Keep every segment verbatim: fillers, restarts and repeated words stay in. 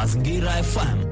Mazingira F M.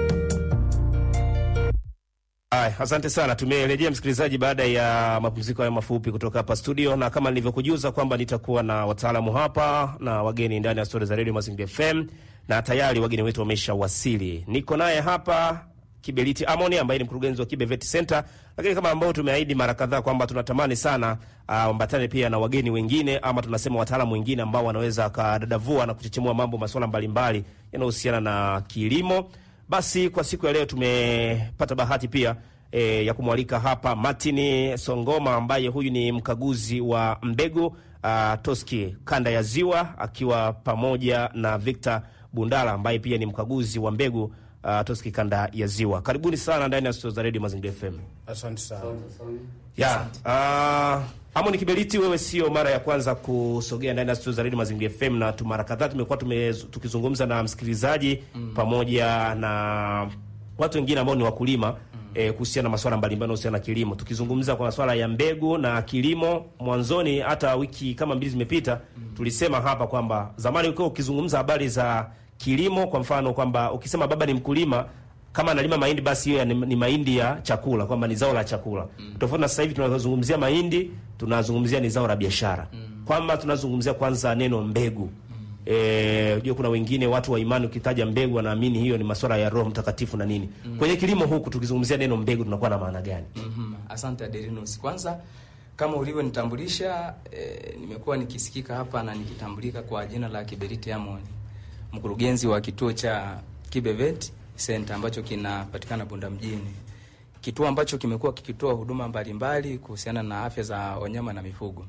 Ay, asante sana. Tumerejea msikilizaji baada ya mapumziko ya mafupi kutoka hapa studio, na kama nilivyokujuza kwamba nitakuwa na wataalamu hapa na wageni ndani ya studio za Radio Mazingira F M, na tayari wageni wetu wameshawasili. Niko naye hapa Kibeliti Amoni ambaye ni mkurugenzi wa Kibe Vet Center, lakini kama ambao tumeahidi mara kadhaa kwamba tunatamani sana ambatane uh, pia na wageni wengine ama tunasema wataalamu wengine ambao wanaweza kadadavua na kuchechemua mambo masuala mbalimbali yanayohusiana na kilimo. Basi kwa siku ya leo tumepata bahati pia e, ya kumwalika hapa Martin Songoma ambaye huyu ni mkaguzi wa mbegu uh, Toski kanda ya Ziwa, akiwa pamoja na Victor Bundala ambaye pia ni mkaguzi wa mbegu uh, Toski kanda ya Ziwa. Karibuni sana ndani ya studio za Radio Mazingira F M. Asante sana. Ya, uh, Amoni Kibeliti, wewe sio mara ya kwanza kusogea ndani ya studio za Radio Mazingira F M, na tumara kadhaa tumekuwa tume tukizungumza na msikilizaji mm. pamoja na watu wengine ambao ni wakulima mm. eh, kuhusiana na masuala mbalimbali kuhusiana na kilimo. Tukizungumza kwa masuala ya mbegu na kilimo, mwanzoni hata wiki kama mbili zimepita mm. tulisema hapa kwamba zamani ulikuwa ukizungumza habari za kilimo, kwa mfano kwamba ukisema baba ni mkulima, kama analima mahindi basi hiyo ni, ni mahindi ya chakula, kwamba ni zao la chakula. Mm. Tofauti na sasa hivi tunazungumzia mahindi, tunazungumzia ni zao la biashara. Mm. Kwamba tunazungumzia kwanza neno mbegu. Mm. Eh, hiyo kuna wengine watu wa imani ukitaja mbegu wanaamini hiyo ni masuala ya Roho Mtakatifu na nini. Mm. Kwenye kilimo huku tukizungumzia neno mbegu tunakuwa na maana gani? Mhm. Asante Aderinus. Kwanza kama ulivyonitambulisha, eh, nimekuwa nikisikika hapa na nikitambulika kwa jina la Kibeliti Amoni, mkurugenzi wa kituo cha Kibe Vet Center ambacho kinapatikana Bunda mjini. Kituo ambacho kimekuwa kikitoa huduma mbalimbali kuhusiana na afya za wanyama na mifugo.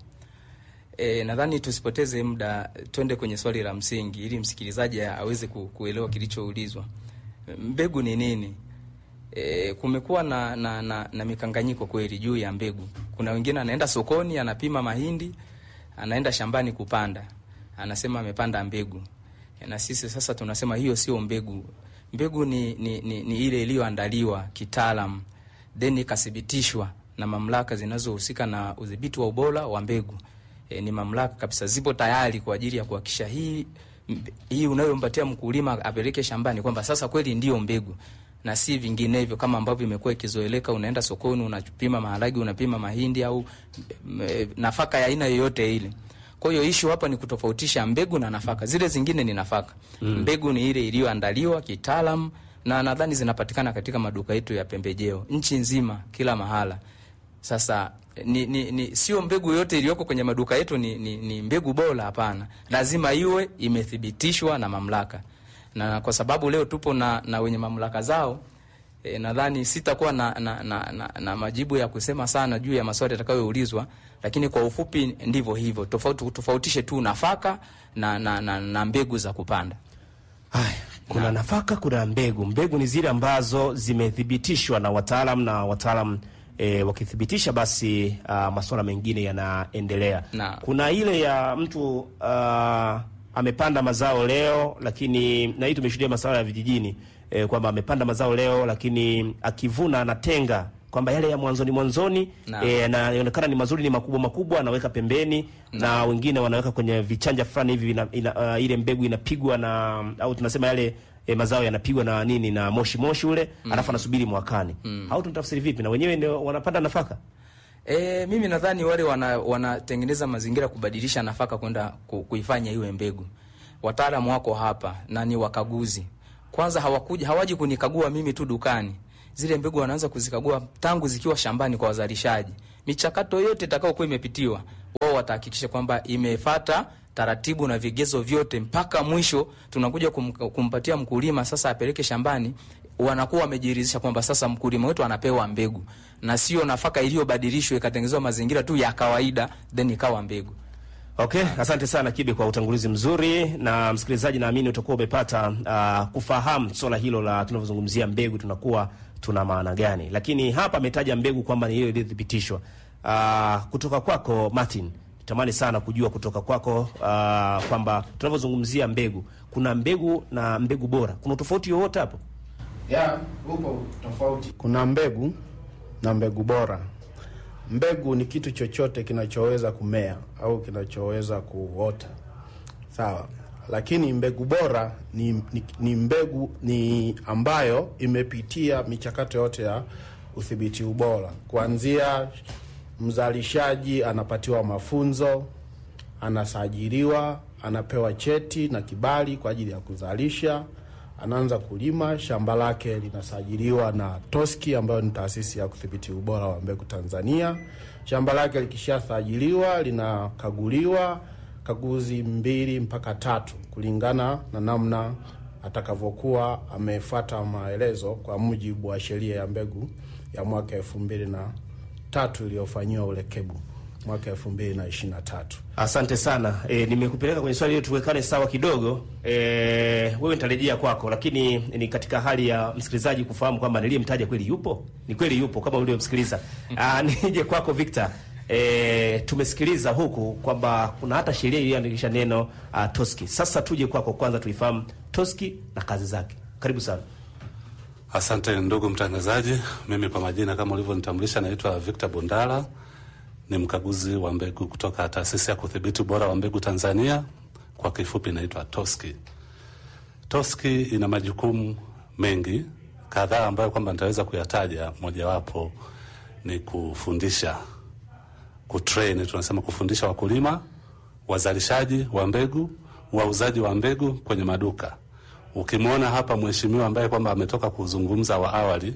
E, nadhani tusipoteze muda, twende kwenye swali la msingi ili msikilizaji aweze kuelewa kilichoulizwa. Mbegu ni nini? E, kumekuwa na na, na na mikanganyiko kweli juu ya mbegu. Kuna wengine anaenda sokoni anapima mahindi, anaenda shambani kupanda, anasema amepanda mbegu. Na sisi sasa tunasema hiyo sio mbegu. Mbegu ni, ni, ni, ni ile iliyoandaliwa kitaalam, then ikathibitishwa na mamlaka zinazohusika na udhibiti wa ubora wa mbegu. E, ni mamlaka kabisa zipo tayari kwa ajili ya kuhakikisha hii hii unayompatia mkulima apeleke shambani kwamba sasa kweli ndio mbegu, na si vinginevyo kama ambavyo imekuwa ikizoeleka. Unaenda sokoni unapima maharage, unapima mahindi au e, nafaka ya aina yoyote ile. Kwa hiyo issue hapa ni kutofautisha mbegu na nafaka. Zile zingine ni nafaka. Mm. Mbegu ni ile iliyoandaliwa kitaalam, na nadhani zinapatikana katika maduka yetu ya pembejeo nchi nzima kila mahala. Sasa ni, ni, ni sio mbegu yote iliyoko kwenye maduka yetu ni, ni, ni mbegu bora, hapana. Lazima iwe imethibitishwa na mamlaka. Na kwa sababu leo tupo na, na wenye mamlaka zao, E, nadhani sitakuwa na, na, na, na, na majibu ya kusema sana juu ya maswali yatakayoulizwa, lakini kwa ufupi ndivyo hivyo. Tofauti tofautishe tu nafaka na, na, na, na mbegu za kupanda. Haya, kuna na nafaka, kuna mbegu. Mbegu ni zile ambazo zimethibitishwa na wataalamu, na wataalamu e, wakithibitisha basi uh, masuala mengine yanaendelea. Na kuna ile ya mtu uh, amepanda mazao leo, lakini na hii tumeshuhudia masuala ya vijijini E, kwamba amepanda mazao leo lakini akivuna anatenga kwamba yale ya mwanzoni mwanzoni yanaonekana e, ni mazuri, ni makubwa makubwa, anaweka pembeni na, na wengine wanaweka kwenye vichanja fulani hivi ina, ina, uh, ile mbegu inapigwa na au tunasema yale e, mazao yanapigwa na nini na moshi moshi ule mm. alafu anasubiri mwakani. Mm. Au tunatafsiri vipi? Na wenyewe ndio wanapanda nafaka? E, mimi nadhani wale wana wanatengeneza mazingira kubadilisha nafaka kwenda ku, kuifanya iwe mbegu. Wataalamu wako hapa na ni wakaguzi. Kwanza hawakuja hawaji kunikagua mimi tu dukani. Zile mbegu wanaanza kuzikagua tangu zikiwa shambani kwa wazalishaji. Michakato yote itakayokuwa imepitiwa, wao watahakikisha kwamba imefuata taratibu na vigezo vyote mpaka mwisho tunakuja kum, kumpatia mkulima sasa apeleke shambani. Wanakuwa wamejiridhisha kwamba sasa mkulima wetu anapewa mbegu na sio nafaka iliyobadilishwa ikatengenezwa mazingira tu ya kawaida then ikawa mbegu. Okay, asante sana Kibe kwa utangulizi mzuri, na msikilizaji naamini utakuwa umepata uh, kufahamu swala hilo la tunavyozungumzia mbegu tunakuwa tuna maana gani. Lakini hapa ametaja mbegu kwamba ni ile ilithibitishwa. Uh, kutoka kwako Martin, tamani sana kujua kutoka kwako uh, kwamba tunavyozungumzia mbegu, kuna mbegu na mbegu bora. Kuna tofauti yoyote hapo? Yeah, upo tofauti. Kuna mbegu na mbegu bora. Mbegu ni kitu chochote kinachoweza kumea au kinachoweza kuota. Sawa. lakini mbegu bora ni, ni, ni mbegu ni ambayo imepitia michakato yote ya udhibiti ubora, kuanzia mzalishaji anapatiwa mafunzo, anasajiliwa, anapewa cheti na kibali kwa ajili ya kuzalisha, anaanza kulima, shamba lake linasajiliwa na TOSCI ambayo ni taasisi ya kudhibiti ubora wa mbegu Tanzania. Shamba lake likishasajiliwa linakaguliwa kaguzi mbili mpaka tatu kulingana na namna atakavyokuwa amefuata maelezo kwa mujibu wa sheria ya mbegu ya mwaka elfu mbili na tatu iliyofanyiwa urekebu mwaka elfu mbili na ishirini na tatu. Asante sana. E, nimekupeleka kwenye swali hilo tuwekane sawa kidogo. E, wewe nitarejea kwako, lakini ni katika hali ya msikilizaji kufahamu kwamba niliyemtaja kweli yupo. Ni kweli yupo kama uliomsikiliza. Ah, nije kwako Victor. E, tumesikiliza huku kwamba kuna hata sheria iliyoandikisha neno uh, TOSCI. Sasa tuje kwako kwanza tuifahamu TOSCI na kazi zake. Karibu sana. Asante ndugu mtangazaji. Mimi kwa majina kama ulivyonitambulisha naitwa Victor Bundala. Ni mkaguzi wa mbegu kutoka taasisi ya kudhibiti ubora wa mbegu Tanzania, kwa kifupi inaitwa TOSCI. TOSCI ina majukumu mengi kadhaa ambayo kwamba nitaweza kuyataja. Mojawapo ni kufundisha, kutrain, tunasema kufundisha wakulima, wazalishaji wa mbegu, wauzaji wa mbegu kwenye maduka. Ukimwona hapa mheshimiwa ambaye kwamba ametoka kuzungumza wa awali,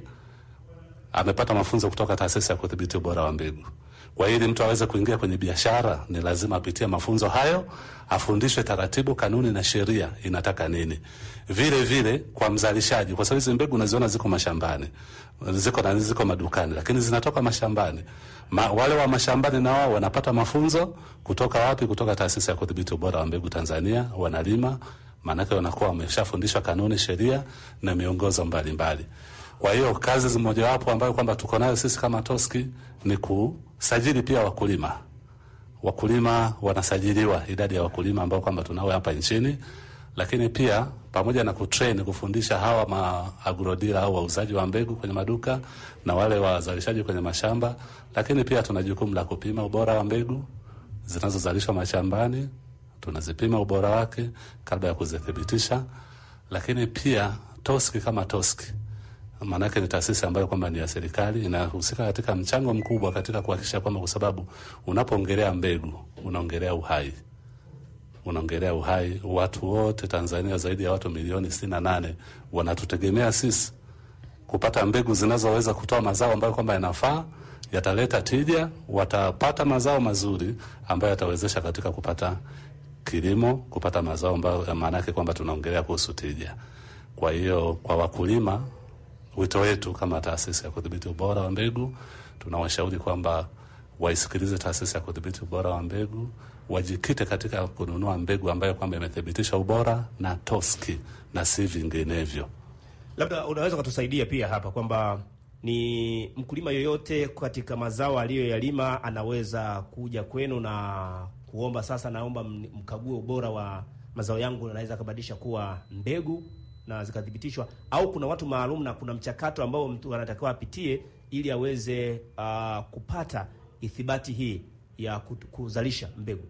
amepata mafunzo kutoka taasisi ya kudhibiti ubora wa mbegu. Kwa hiyo mtu aweze kuingia kwenye biashara ni lazima apitie mafunzo hayo, afundishwe taratibu, kanuni na sheria inataka nini. Vile vile kwa mzalishaji, kwa sababu hizo mbegu unaziona ziko mashambani, ziko na ziko madukani, lakini zinatoka mashambani. Ma, wale wa mashambani na wao wanapata mafunzo kutoka wapi? Kutoka taasisi ya kudhibiti ubora wa mbegu Tanzania. Wanalima, maana wanakuwa wameshafundishwa kanuni, sheria na miongozo mbalimbali. Kwa hiyo kazi mmoja wapo ambayo kwamba tuko nayo sisi kama TOSCI ni kusajili pia wakulima. Wakulima wanasajiliwa, idadi ya wakulima ambao kwamba tunao hapa nchini, lakini pia pamoja na kutrain, kufundisha hawa ma agrodila au wauzaji wa mbegu kwenye maduka na wale wazalishaji kwenye mashamba, lakini pia tuna jukumu la kupima ubora wa mbegu zinazozalishwa mashambani. Tunazipima ubora wake kabla ya kuzithibitisha. Lakini pia TOSCI kama TOSCI, maana yake ni taasisi ambayo kwamba ni ya serikali, inahusika katika mchango mkubwa katika kuhakikisha kwamba, kwa sababu unapoongelea mbegu unaongelea uhai. Unaongelea uhai. Watu wote Tanzania, zaidi ya watu milioni sitini na nane wanatutegemea sisi kupata mbegu zinazoweza kutoa mazao ambayo kwamba yanafaa, yataleta tija, watapata mazao mazuri ambayo yatawezesha katika kupata kilimo, kupata mazao ambayo maana yake kwamba tunaongelea kuhusu tija. Kwa hiyo kwa wakulima, wito wetu kama taasisi ya kudhibiti ubora wa mbegu, tunawashauri kwamba waisikilize taasisi ya kudhibiti ubora wa mbegu, wajikite katika kununua mbegu ambayo kwamba imethibitisha ubora na TOSCI na si vinginevyo. Labda unaweza kutusaidia pia hapa kwamba ni mkulima yoyote katika mazao aliyoyalima anaweza kuja kwenu na kuomba, sasa naomba mkague ubora wa mazao yangu, na naweza kubadilisha kuwa mbegu na zikathibitishwa, au kuna watu maalum na kuna mchakato ambao mtu anatakiwa apitie ili aweze uh, kupata ithibati hii ya kuzalisha mbegu?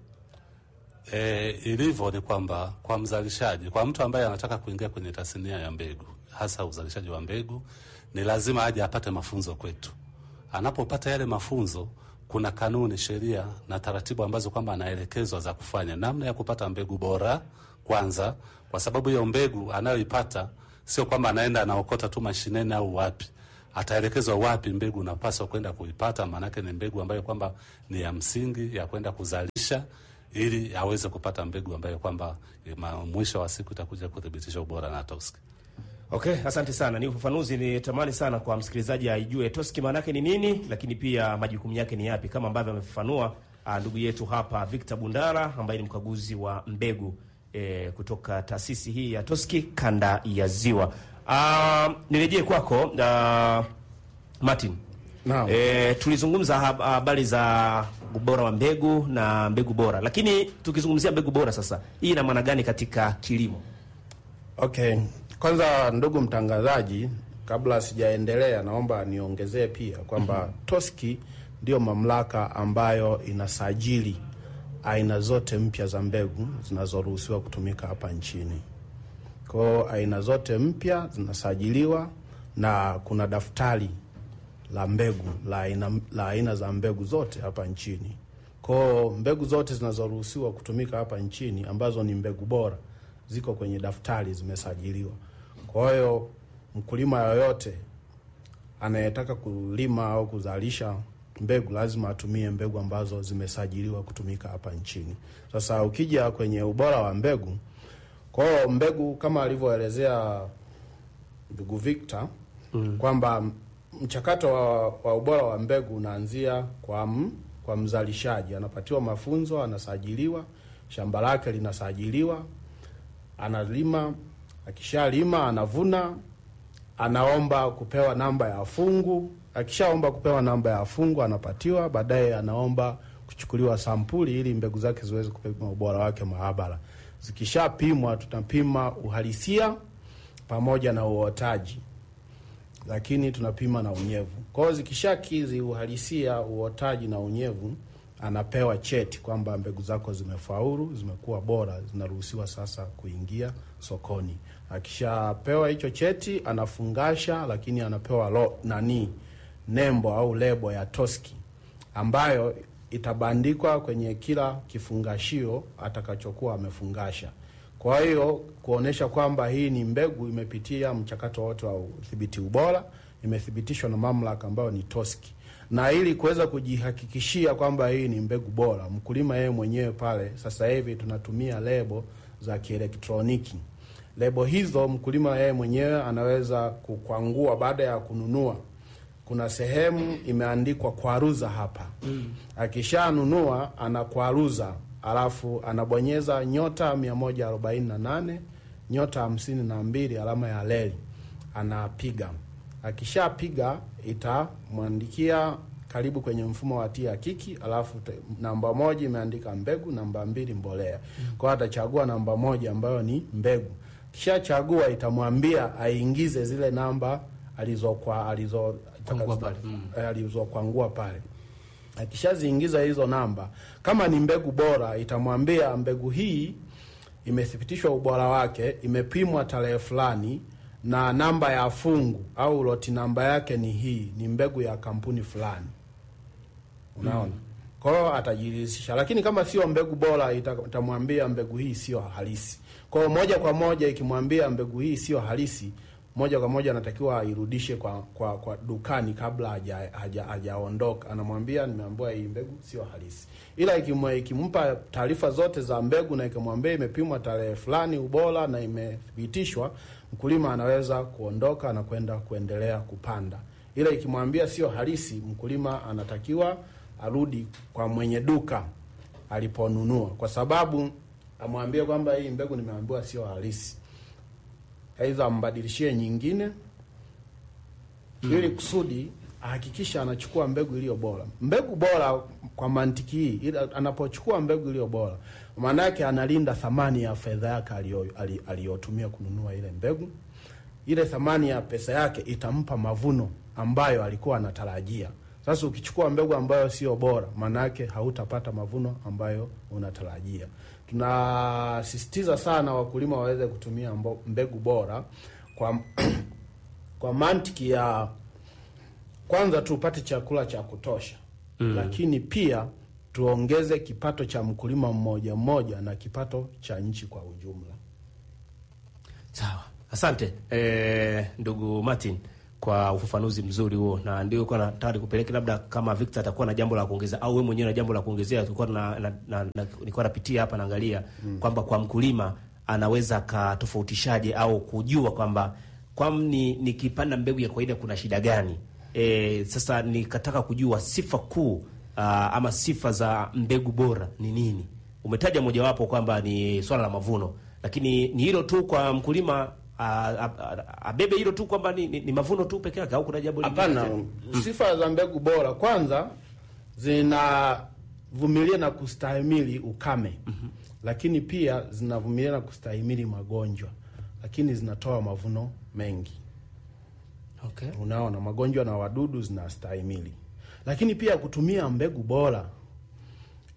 E, ilivyo ni kwamba kwa mzalishaji, kwa mtu ambaye anataka kuingia kwenye tasnia ya mbegu, hasa uzalishaji wa mbegu, ni lazima aje apate mafunzo kwetu. Anapopata yale mafunzo, kuna kanuni, sheria na taratibu ambazo kwamba anaelekezwa za kufanya, namna ya kupata mbegu bora kwanza, kwa sababu hiyo mbegu anayoipata sio kwamba anaenda anaokota tu mashineni au wapi. Ataelekezwa wapi mbegu unapaswa kwenda kuipata, maana yake ni mbegu ambayo kwamba ni ya msingi ya kwenda kuzalisha, ili aweze kupata mbegu ambayo kwamba mwisho wa siku itakuja kudhibitisha ubora na TOSCI. Okay, asante sana. Ni ufafanuzi ni tamani sana kwa msikilizaji aijue TOSCI maana yake ni nini, lakini pia majukumu yake ni yapi, kama ambavyo amefafanua ndugu yetu hapa Victor Bundala ambaye ni mkaguzi wa mbegu e, kutoka taasisi hii ya TOSCI kanda ya Ziwa. Uh, nirejee kwako uh, Martin. Naam. E, tulizungumza habari za ubora wa mbegu na mbegu bora, lakini tukizungumzia mbegu bora sasa, hii ina maana gani katika kilimo? Okay. Kwanza ndugu mtangazaji, kabla sijaendelea, naomba niongezee pia kwamba TOSCI ndio mamlaka ambayo inasajili aina zote mpya za mbegu zinazoruhusiwa kutumika hapa nchini. Kwa aina zote mpya zinasajiliwa na kuna daftari la mbegu la aina, la aina za mbegu zote hapa nchini. Kwa mbegu zote zinazoruhusiwa kutumika hapa nchini ambazo ni mbegu bora ziko kwenye daftari, zimesajiliwa. Kwa hiyo mkulima yoyote anayetaka kulima au kuzalisha mbegu lazima atumie mbegu ambazo zimesajiliwa kutumika hapa nchini. Sasa ukija kwenye ubora wa mbegu, kwa hiyo mbegu kama alivyoelezea ndugu Victor mm. kwamba mchakato wa, wa ubora wa mbegu unaanzia kwa m, kwa mzalishaji, anapatiwa mafunzo, anasajiliwa, shamba lake linasajiliwa, analima, akishalima anavuna, anaomba kupewa namba ya fungu, akishaomba kupewa namba ya fungu anapatiwa, baadaye anaomba kuchukuliwa sampuli ili mbegu zake ziweze kupima ubora wake maabara. Zikishapimwa tunapima uhalisia pamoja na uotaji, lakini tunapima na unyevu. Kwa hiyo zikishakizi uhalisia, uotaji na unyevu, anapewa cheti kwamba mbegu zako zimefaulu, zimekuwa bora, zinaruhusiwa sasa kuingia sokoni. Akishapewa hicho cheti anafungasha, lakini anapewa lo, nani nembo au lebo ya Toski ambayo itabandikwa kwenye kila kifungashio atakachokuwa amefungasha. Kwa hiyo kuonesha kwamba hii ni mbegu imepitia mchakato wote wa udhibiti ubora, imethibitishwa na mamlaka ambayo ni Toski. Na ili kuweza kujihakikishia kwamba hii ni mbegu bora, mkulima yeye mwenyewe pale sasa hivi tunatumia lebo za kielektroniki. Lebo hizo mkulima yeye mwenyewe anaweza kukwangua baada ya kununua. Kuna sehemu imeandikwa kwaruza hapa. Mm. Akishanunua anakwaruza, alafu anabonyeza nyota mia moja arobaini na nane nyota hamsini na mbili alama ya leli, anapiga. Akishapiga itamwandikia karibu kwenye mfumo wa tia kiki, alafu te, namba moja imeandika mbegu, namba mbili mbolea. Mm. Kwa atachagua namba moja ambayo ni mbegu. Kisha chagua itamwambia aingize zile namba alizokwa alizo alizokwangua pale. Akishaziingiza hizo namba, kama ni mbegu bora itamwambia mbegu hii imethibitishwa ubora wake, imepimwa tarehe fulani na namba ya fungu au loti namba yake ni hii, ni mbegu ya kampuni fulani. Unaona? Mm. Kwa hiyo atajiridhisha. Lakini kama sio mbegu bora itamwambia mbegu hii sio halisi. Kwa hiyo moja kwa moja ikimwambia mbegu hii sio halisi, moja kwa moja anatakiwa airudishe kwa kwa kwa dukani kabla haja haja hajaondoka. Anamwambia nimeambiwa hii mbegu sio halisi. Ila ikimwa ikimpa taarifa zote za mbegu na ikimwambia imepimwa tarehe fulani ubora na imethibitishwa, mkulima anaweza kuondoka na kwenda kuendelea kupanda. Ila ikimwambia sio halisi, mkulima anatakiwa arudi kwa mwenye duka aliponunua, kwa sababu amwambie kwamba hii mbegu nimeambiwa sio halisi. Aidha mbadilishie nyingine mm. ili kusudi ahakikisha anachukua mbegu iliyo bora. Mbegu bora kwa mantiki hii, anapochukua mbegu iliyo bora, maana yake analinda thamani ya fedha yake aliyotumia kununua ile mbegu. Ile thamani ya pesa yake itampa mavuno ambayo alikuwa anatarajia. Sasa ukichukua mbegu ambayo sio bora, maana yake hautapata mavuno ambayo unatarajia. Tunasisitiza sana wakulima waweze kutumia mbegu bora kwa kwa mantiki ya kwanza tupate chakula cha kutosha. Mm. Lakini pia tuongeze kipato cha mkulima mmoja mmoja na kipato cha nchi kwa ujumla. Sawa. Asante eh, ndugu Martin kwa ufafanuzi mzuri huo, na ndio kwa nataka kupeleka labda kama Victor atakuwa na jambo la kuongeza au wewe mwenyewe na jambo la kuongezea. Tulikuwa na, na, na, na nilikuwa napitia hapa naangalia mm. kwamba kwa mkulima anaweza katofautishaje au kujua kwamba kwa ni nikipanda mbegu ya kawaida kuna shida gani. E, sasa nikataka kujua sifa kuu uh, ama sifa za mbegu bora ni nini. Umetaja mojawapo kwamba ni swala la mavuno, lakini ni hilo tu kwa mkulima abebe hilo tu kwamba ni, ni, ni mavuno tu peke yake au kuna jambo lingine? Hapana. Sifa za mbegu bora kwanza zinavumilia na kustahimili ukame. Mm-hmm. Lakini pia zinavumilia na kustahimili magonjwa, lakini zinatoa mavuno mengi. Okay. Unaona, magonjwa na wadudu zinastahimili. Lakini pia kutumia mbegu bora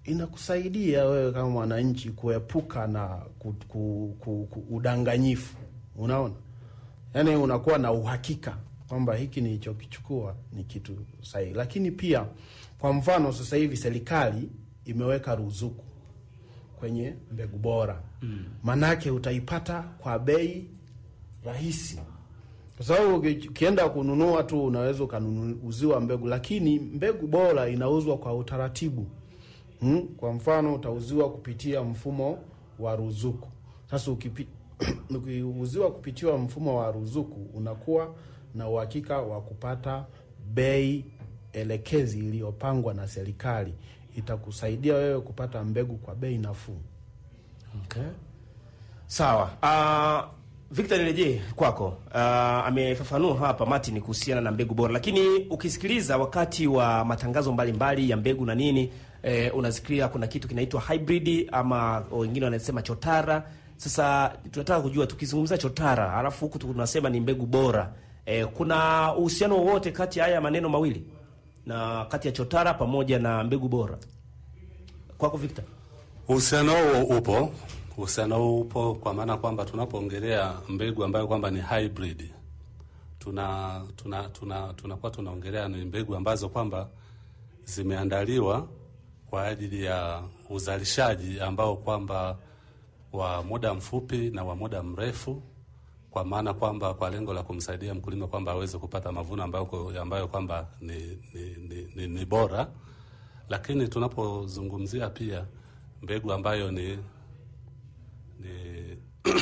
inakusaidia wewe kama mwananchi kuepuka na ku, ku, ku, ku, udanganyifu. Unaona? Yaani unakuwa na uhakika kwamba hiki nilichokichukua ni kitu sahihi. Lakini pia kwa mfano sasa hivi serikali imeweka ruzuku kwenye mbegu bora. Mm. Manake utaipata kwa bei rahisi. Kwa sababu ukienda kununua tu unaweza ukanunuziwa mbegu, lakini mbegu bora inauzwa kwa utaratibu. Hmm? Kwa mfano utauziwa kupitia mfumo wa ruzuku. Sasa ukipi ukiuziwa kupitia mfumo wa ruzuku unakuwa na uhakika wa kupata bei elekezi iliyopangwa na serikali. Itakusaidia wewe kupata mbegu kwa bei nafuu. Okay. Sawa. Uh, Victor nirejee kwako. Uh, amefafanua hapa Martin kuhusiana na mbegu bora. Lakini ukisikiliza wakati wa matangazo mbalimbali mbali ya mbegu na nini, eh, unasikia kuna kitu kinaitwa hybrid ama wengine wanasema chotara. Sasa tunataka kujua, tukizungumza chotara alafu huku tunasema ni mbegu bora, eh, kuna uhusiano wowote kati ya haya maneno mawili? Na kati ya chotara pamoja na mbegu bora? Kwako Victor. Uhusiano huo upo. Uhusiano huo upo kwa maana kwamba tunapoongelea mbegu ambayo kwamba ni hybrid, tuna tuna tuna tunakuwa tunaongelea ni mbegu ambazo kwamba zimeandaliwa kwa ajili ya uzalishaji ambao kwamba wa muda mfupi na wa muda mrefu, kwa maana kwamba kwa lengo la kumsaidia mkulima kwamba aweze kupata mavuno ambayo ambayo kwamba ni ni, ni, ni ni bora. Lakini tunapozungumzia pia mbegu ambayo ni ni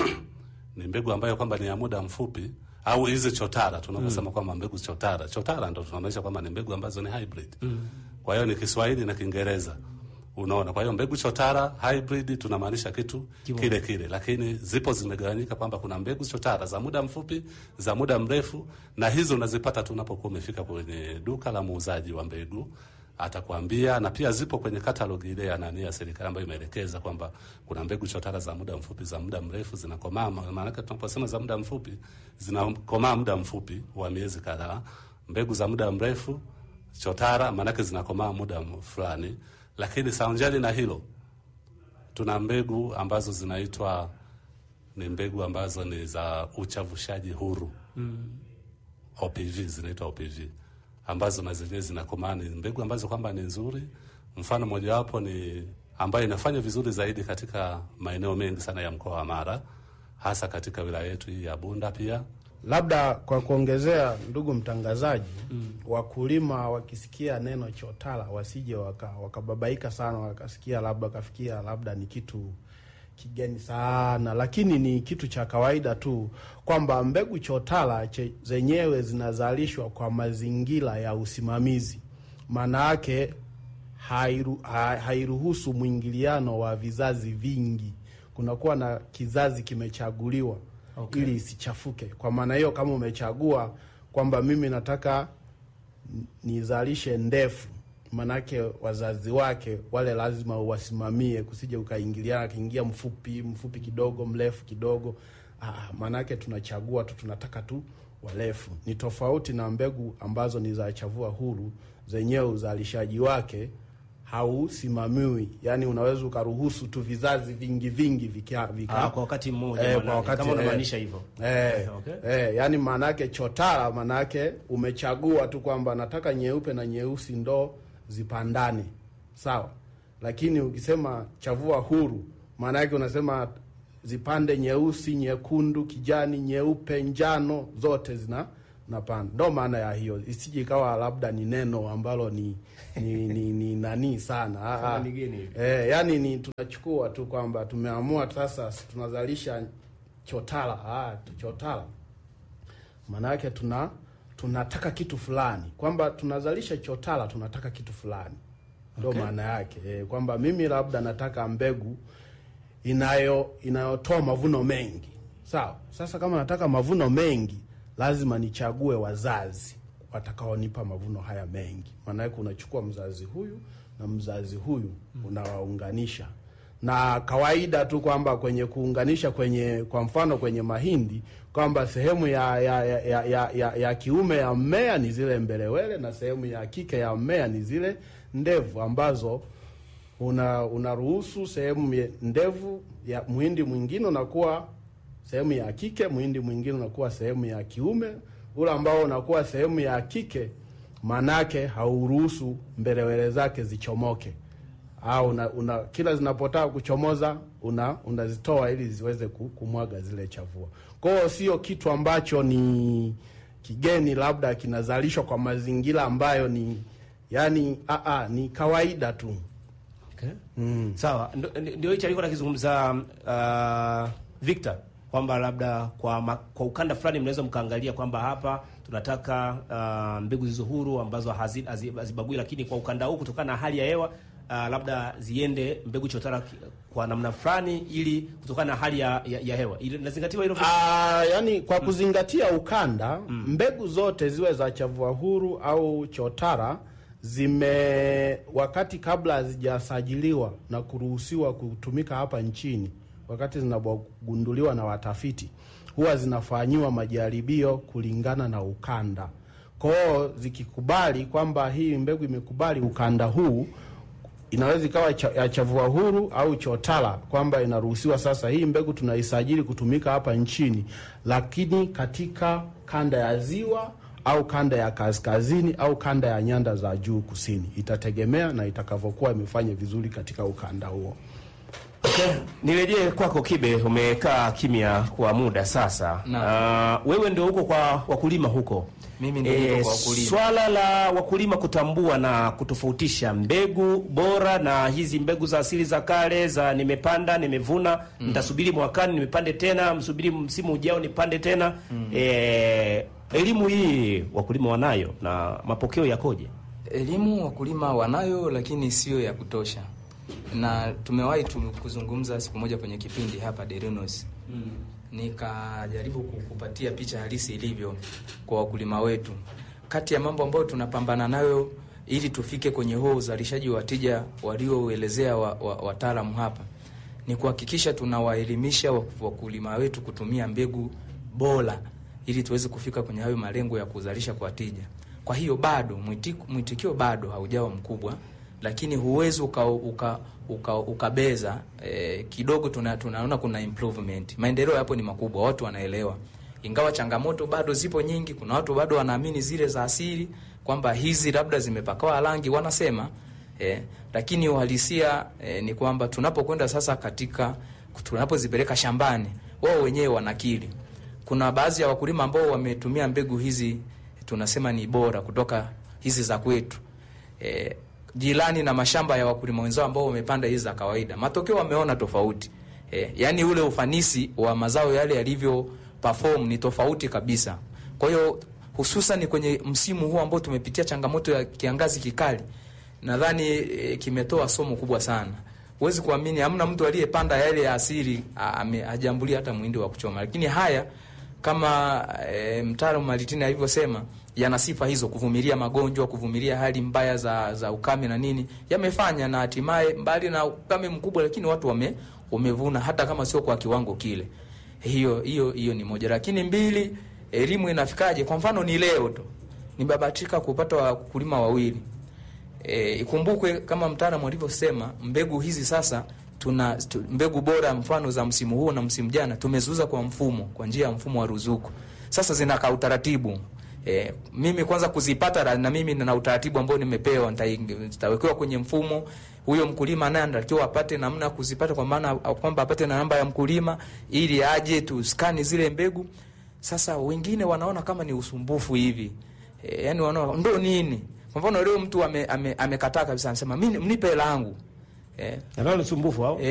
ni mbegu ambayo kwamba ni ya muda mfupi au hizi chotara tunaposema mm. kwamba mbegu chotara chotara ndio tunamaanisha kwamba ni mbegu ambazo ni hybrid. Mm. Kwa hiyo ni Kiswahili na Kiingereza. Unaona? Kwa hiyo mbegu chotara hybrid tunamaanisha kitu Kimo. kile kile, lakini zipo zimegawanyika kwamba kuna mbegu chotara za muda mfupi, za muda mrefu, na hizo unazipata tunapokuwa umefika kwenye duka la muuzaji wa mbegu. Atakwambia, na pia zipo kwenye catalog ile ya nani ya serikali ambayo imeelekeza kwamba kuna mbegu chotara za muda mfupi, za muda mrefu, zinakomaa. Maana tunaposema za muda mfupi zinakomaa muda mfupi wa miezi kadhaa. Mbegu za muda mrefu chotara maana zinakomaa muda fulani. Lakini saunjali na hilo, tuna mbegu ambazo zinaitwa ni mbegu ambazo ni za uchavushaji huru. Mm. O P V zinaitwa O P V. Ambazo na zenyewe zinakomaa, ni mbegu ambazo kwamba ni nzuri. Mfano mmoja wapo ni ambayo inafanya vizuri zaidi katika maeneo mengi sana ya mkoa wa Mara, hasa katika wilaya yetu hii ya Bunda pia. Labda kwa kuongezea, ndugu mtangazaji, mm. wakulima wakisikia neno chotara wasije waka, wakababaika sana, wakasikia labda kafikia labda ni kitu kigeni sana, lakini ni kitu cha kawaida tu kwamba mbegu chotara zenyewe zinazalishwa kwa mazingira ya usimamizi. Maana yake hairu, ha, hairuhusu mwingiliano wa vizazi vingi. Kunakuwa na kizazi kimechaguliwa. Okay. Ili isichafuke. Kwa maana hiyo, kama umechagua kwamba mimi nataka nizalishe ndefu, manake wazazi wake wale lazima uwasimamie, kusije ukaingiliana, kiingia mfupi mfupi kidogo, mrefu kidogo. Ah, manake tunachagua tu, tunataka tu warefu. Ni tofauti na mbegu ambazo ni za chavua huru, zenyewe uzalishaji wake hausimamiwi. Yani unaweza ukaruhusu tu vizazi vingi vingi vika, vika ah, kwa wakati mmoja. Eh, kwa wakati, kama unamaanisha hivyo. Eh, okay. Eh, yani maana yake chotara maana yake umechagua tu kwamba nataka nyeupe na nyeusi ndo zipandane. Sawa. Lakini ukisema chavua huru, maana yake unasema zipande nyeusi, nyekundu, kijani, nyeupe, njano, zote zina napanda. Ndo maana ya hiyo. Isije ikawa labda ni neno ambalo ni ni ni, ni nani sana. Ah, ah. Eh, yani ni tunachukua tu kwamba tumeamua sasa tunazalisha chotara. Ah, chotara. Maana yake tuna tunataka kitu fulani. Kwamba tunazalisha chotara, tunataka kitu fulani. Ndo okay. Maana yake eh, kwamba mimi labda nataka mbegu inayo inayotoa mavuno mengi. Sawa. Sasa kama nataka mavuno mengi, lazima nichague wazazi watakaonipa mavuno haya mengi. Maana yake unachukua mzazi huyu na mzazi huyu unawaunganisha. Na kawaida tu kwamba kwenye kuunganisha kwenye, kwa mfano kwenye mahindi, kwamba sehemu ya ya ya ya, ya, ya kiume ya mmea ni zile mbelewele na sehemu ya kike ya mmea ni zile ndevu, ambazo una unaruhusu sehemu ndevu ya muhindi mwingine unakuwa sehemu ya kike, muhindi mwingine unakuwa sehemu ya kiume. Ule ambao unakuwa sehemu ya kike, manake hauruhusu mbelewele zake zichomoke, au una, una kila zinapotaka kuchomoza una unazitoa ili ziweze kumwaga zile chavua. Kwa hiyo sio kitu ambacho ni kigeni, labda kinazalishwa kwa mazingira ambayo ni yani a a ni kawaida tu. Okay. Mm. Sawa, ndio hicho alikuwa akizungumza uh, Victor, kwamba labda kwa ma, kwa ukanda fulani mnaweza mkaangalia kwamba hapa tunataka uh, mbegu zilizo huru ambazo hazibagui, lakini kwa ukanda huu kutokana na hali ya hewa uh, labda ziende mbegu chotara kwa namna fulani ili kutokana na hali ya, ya, ya hewa. Ile lazingatiwa hilo. Ah, yani kwa kuzingatia ukanda, mm. mbegu zote ziwe za chavua huru au chotara zime wakati kabla hazijasajiliwa na kuruhusiwa kutumika hapa nchini, wakati zinapogunduliwa na watafiti, huwa zinafanyiwa majaribio kulingana na ukanda. Kwa hiyo zikikubali kwamba hii mbegu imekubali ukanda huu, inaweza ikawa ya chavua huru au chotara, kwamba inaruhusiwa sasa hii mbegu tunaisajili kutumika hapa nchini, lakini katika kanda ya ziwa au kanda ya kaskazini au kanda ya nyanda za juu kusini, itategemea na itakavyokuwa imefanya vizuri katika ukanda huo. Okay. Nirejee kwako Kibe, umekaa kimya kwa muda sasa. Uh, wewe ndio huko kwa wakulima huko. Mimi ndio huko e, kwa wakulima. Swala la wakulima kutambua na kutofautisha mbegu bora na hizi mbegu za asili za kale za nimepanda, nimevuna, mm. nitasubiri mwakani nimepande tena, msubiri msimu ujao nipande tena. Mm. E, elimu hii wakulima wanayo na mapokeo yakoje? Elimu wakulima wanayo, lakini sio ya kutosha. Na tumewahi kuzungumza siku moja kwenye kipindi hapa Derinos. Mm. Nikajaribu kukupatia picha halisi ilivyo kwa wakulima wetu. Kati ya mambo ambayo tunapambana nayo ili tufike kwenye huo uzalishaji wa tija walioelezea wataalamu wa, wa hapa, ni kuhakikisha tunawaelimisha wakulima wetu kutumia mbegu bora ili tuweze kufika kwenye hayo malengo ya kuzalisha kwa tija. Kwa hiyo bado mwitikio, mwitikio bado haujawa mkubwa, lakini huwezi uka, uka, uka, ukabeza eh, kidogo tuna, tunaona kuna improvement. Maendeleo hapo ni makubwa, watu wanaelewa. Ingawa changamoto bado zipo nyingi, kuna watu bado wanaamini zile za asili kwamba hizi labda zimepakawa rangi wanasema, eh, lakini uhalisia eh, ni kwamba tunapokwenda sasa katika tunapozipeleka shambani, wao wenyewe wanakiri. Kuna baadhi ya wakulima ambao wametumia mbegu hizi tunasema ni bora kutoka hizi za kwetu. Eh, jirani na mashamba ya wakulima wenzao ambao wamepanda hizi za kawaida, matokeo wameona tofauti. Eh, yani ule ufanisi wa mazao yale yalivyo perform ni tofauti kabisa. Kwa hiyo hususan kwenye msimu huu ambao tumepitia changamoto ya kiangazi kikali, nadhani e, kimetoa somo kubwa sana. Huwezi kuamini hamna mtu aliyepanda yale ya asili hajambulia hata muhindi wa kuchoma. Lakini haya kama e, mtaalamu Malitini alivyosema, yana sifa hizo: kuvumilia magonjwa, kuvumilia hali mbaya za za ukame na nini. Yamefanya na hatimaye mbali na ukame mkubwa, lakini watu wame wamevuna hata kama sio kwa kiwango kile. Hiyo hiyo hiyo ni moja. Lakini mbili, elimu inafikaje? Kwa mfano ni leo tu nimebahatika kupata wakulima wawili. E, ikumbukwe kama mtaalamu alivyosema, mbegu hizi sasa tuna tu, mbegu bora mfano za msimu huu na msimu jana tumezuza kwa mfumo, kwa njia ya mfumo wa ruzuku. Sasa zinakaa utaratibu. E, mimi kwanza kuzipata na mimi nina utaratibu ambao nimepewa, nitawekewa kwenye mfumo. Huyo mkulima naye anatakiwa apate namna kuzipata, kwa maana kwamba apate na namba ya mkulima ili aje tu scan zile mbegu. Sasa wengine wanaona kama ni usumbufu hivi. E, yani wanaona ndo nini? Kwa mfano leo mtu amekataa ame, ame kabisa, anasema mimi mnipe hela yangu. Eh, anaona usumbufu au? E,